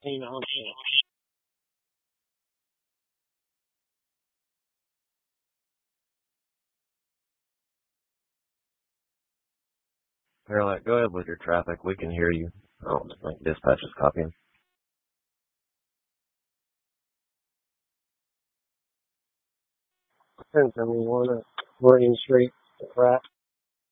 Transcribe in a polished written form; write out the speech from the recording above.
Hang on. Caroline, go ahead with your traffic. We can hear you. Oh, like dispatch is copying. 1071 William Street, crap.